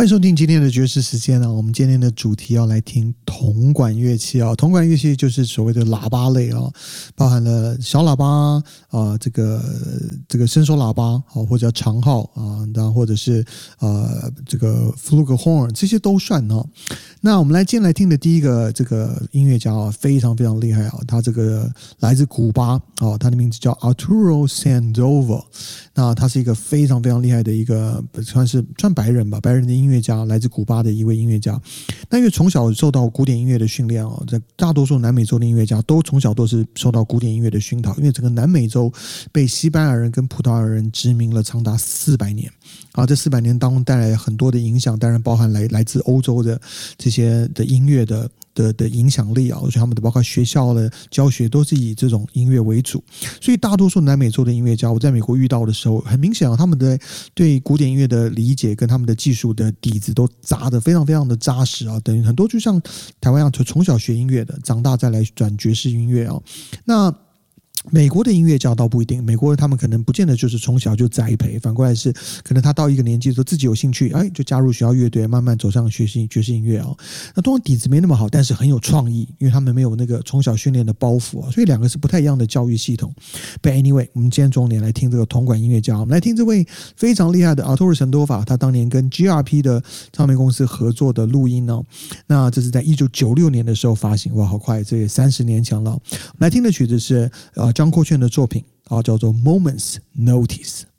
欢迎收听今天的爵士时间我们今天的主题要来听铜管乐器铜管乐器就是所谓的喇叭类包含了小喇叭这个伸缩喇叭或者长号然后或者是这个 flugelhorn 这些都算那我们今天来听的第一个这个音乐家非常非常厉害他这个来自古巴他的名字叫 Arturo Sandoval。那他是一个非常非常厉害的一个算白人吧，白人的音乐家，来自古巴的一位音乐家。那因为从小受到古典音乐的训练在大多数南美洲的音乐家都从小都是受到古典音乐的熏陶，因为整个南美洲被西班牙人跟葡萄牙人殖民了长达400年这400年当中带来很多的影响，当然包含来自欧洲的这些的音乐的影响力我觉得他们的包括学校的教学都是以这种音乐为主，所以大多数南美洲的音乐家我在美国遇到的时候很明显他们的对古典音乐的理解跟他们的技术的底子都扎得非常非常的扎实等于很多就像台湾一样从小学音乐的长大再来转爵士音乐那美国的音乐家倒不一定，美国他们可能不见得就是从小就栽培，反过来是可能他到一个年纪的时候自己有兴趣就加入学校乐队，慢慢走上学习爵士音乐那通常底子没那么好，但是很有创意，因为他们没有那个从小训练的包袱所以两个是不太一样的教育系统。 But anyway 我们今天重点来听这个铜管音乐家，我们来听这位非常厉害的 Arturo Sandoval， 他当年跟 GRP 的唱片公司合作的录音那这是在1996年的时候发行，哇好快，这也30年前了。我们来听的曲子是John Coltrane 的作品叫做 Moment's Notice。